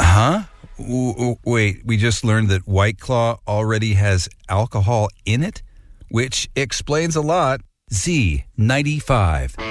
Huh? Wait, we just learned that White Claw already has alcohol in it, which explains a lot. Z95.